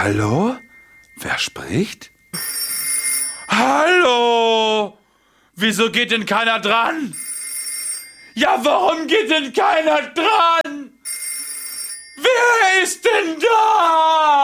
Hallo? Wer spricht? Hallo? Wieso geht denn keiner dran? Ja, warum geht denn keiner dran? Wer ist denn da?